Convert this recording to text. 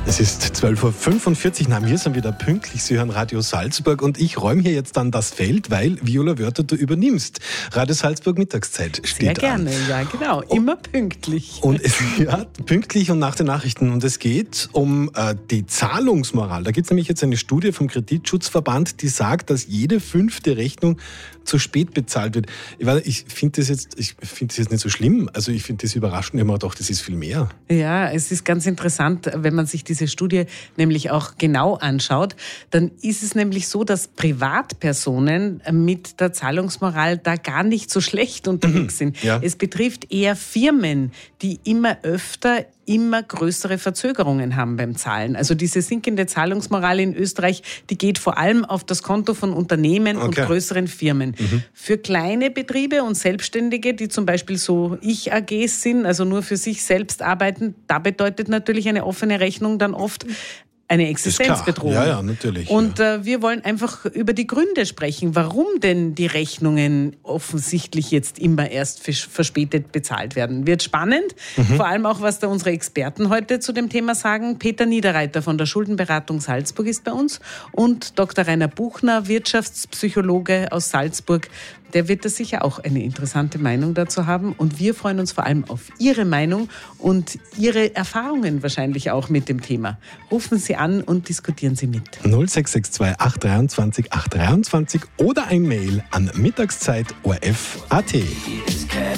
Es ist 12.45 Uhr. Na, wir sind wieder pünktlich. Sie hören Radio Salzburg und ich räume hier jetzt dann das Feld, weil Viola Wörther, du übernimmst. Radio Salzburg Mittagszeit steht Sehr gerne, an. ja genau. Immer pünktlich. Und ja, pünktlich und nach den Nachrichten. Und es geht um die Zahlungsmoral. Da gibt es nämlich jetzt eine Studie vom Kreditschutzverband, die sagt, dass jede 5. Rechnung zu spät bezahlt wird. Ich finde das jetzt nicht so schlimm. Also ich finde das überraschend. Ich habe mir gedacht, das ist viel mehr. Ja, es ist ganz interessant, wenn man sich diese Studie nämlich auch genau anschaut, dann ist es nämlich so, dass Privatpersonen mit der Zahlungsmoral da gar nicht so schlecht unterwegs sind. Ja. Es betrifft eher Firmen, die immer öfter immer größere Verzögerungen haben beim Zahlen. Also diese sinkende Zahlungsmoral in Österreich, die geht vor allem auf das Konto von Unternehmen und größeren Firmen. Für kleine Betriebe und Selbstständige, die zum Beispiel so Ich-AGs sind, also nur für sich selbst arbeiten, da bedeutet natürlich eine offene Rechnung dann oft eine Existenzbedrohung. Ja, natürlich. Und wir wollen einfach über die Gründe sprechen, warum denn die Rechnungen offensichtlich jetzt immer erst verspätet bezahlt werden. Wird spannend, vor allem auch, was da unsere Experten heute zu dem Thema sagen. Peter Niederreiter von der Schuldenberatung Salzburg ist bei uns und Dr. Rainer Buchner, Wirtschaftspsychologe aus Salzburg. Der wird da sicher auch eine interessante Meinung dazu haben. Und wir freuen uns vor allem auf Ihre Meinung und Ihre Erfahrungen wahrscheinlich auch mit dem thema. Rufen Sie an und diskutieren Sie mit. 0662 823 823 oder ein Mail an mittagszeit.orf.at.